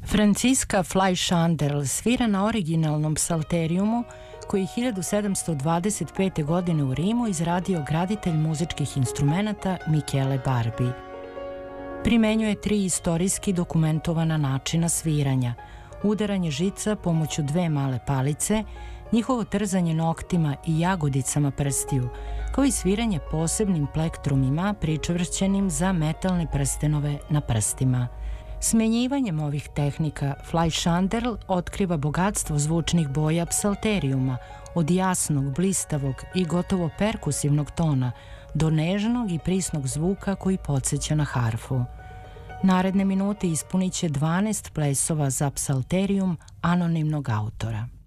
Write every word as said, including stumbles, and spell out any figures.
Franciska Fleischhandel svira na originalnom psalterijumu koji je hiljadu sedamsto dvadeset pete. godine u Rimu izradio graditelj muzičkih instrumenata Michele Barbi. Primenjuje tri istorijski dokumentovana načina sviranja: udaranje žica pomoću dve male palice, njihovo trzanje noktima i jagodicama prstiju, kao i sviranje posebnim plektrumima pričvršćenim za metalne prstenove na prstima. Smenjivanjem ovih tehnika Fleischhandel otkriva bogatstvo zvučnih boja psalterijuma, od jasnog, blistavog i gotovo perkusivnog tona do nežnog i prisnog zvuka koji podsjeća na harfu. Naredne minute ispunit će dvanaest plesova za psalterijum anonimnog autora.